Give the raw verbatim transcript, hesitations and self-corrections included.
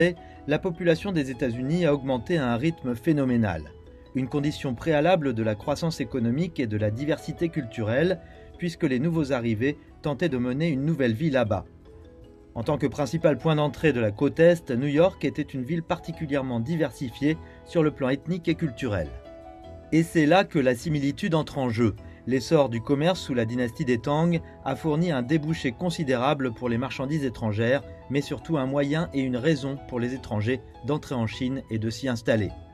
la population des États-Unis a augmenté à un rythme phénoménal, une condition préalable de la croissance économique et de la diversité culturelle, puisque les nouveaux arrivés tentaient de mener une nouvelle vie là-bas. En tant que principal point d'entrée de la côte Est, New York était une ville particulièrement diversifiée sur le plan ethnique et culturel. Et c'est là que la similitude entre en jeu. L'essor du commerce sous la dynastie des Tang a fourni un débouché considérable pour les marchandises étrangères, mais surtout un moyen et une raison pour les étrangers d'entrer en Chine et de s'y installer.